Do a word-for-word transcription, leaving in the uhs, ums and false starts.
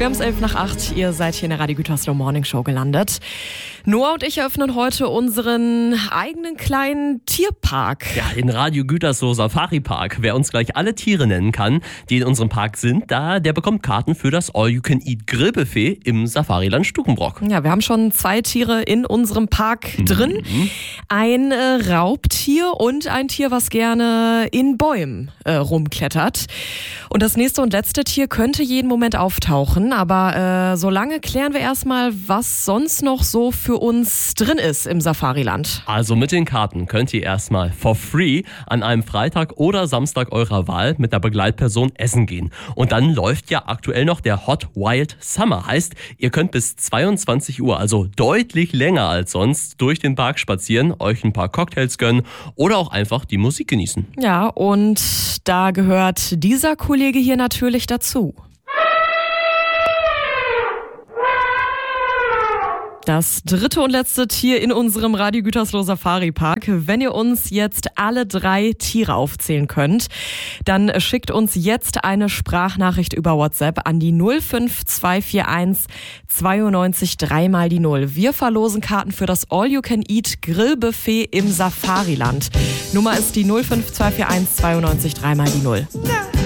Wir haben es elf nach acht. Ihr seid hier in der Radio Gütersloh Morning Show gelandet. Noah und ich eröffnen heute unseren eigenen kleinen Tierpark. Ja, den Radio Gütersloh Safari Park. Wer uns gleich alle Tiere nennen kann, die in unserem Park sind, da, der bekommt Karten für das All-You-Can-Eat-Grillbuffet im Safariland Stukenbrock. Ja, wir haben schon zwei Tiere in unserem Park mhm. drin. Ein äh, Raubtier und ein Tier, was gerne in Bäumen äh, rumklettert. Und das nächste und letzte Tier könnte jeden Moment auftauchen. Aber äh, solange klären wir erstmal, was sonst noch so für uns drin ist im Safariland. Also mit den Karten könnt ihr erstmal for free an einem Freitag oder Samstag eurer Wahl mit der Begleitperson essen gehen. Und dann läuft ja aktuell noch der Hot Wild Summer. Heißt, ihr könnt bis zweiundzwanzig Uhr, also deutlich länger als sonst, durch den Park spazieren, euch ein paar Cocktails gönnen oder auch einfach die Musik genießen. Ja, und da gehört dieser Kollege hier natürlich dazu. Das dritte und letzte Tier in unserem Radio Gütersloh Safari Park. Wenn ihr uns jetzt alle drei Tiere aufzählen könnt, dann schickt uns jetzt eine Sprachnachricht über WhatsApp an die null fünf zwei vier eins neun zwei drei mal die null. Wir verlosen Karten für das All-You-Can-Eat Grillbuffet im Safariland. Nummer ist die null fünf zwei vier eins neun zwei drei mal die null.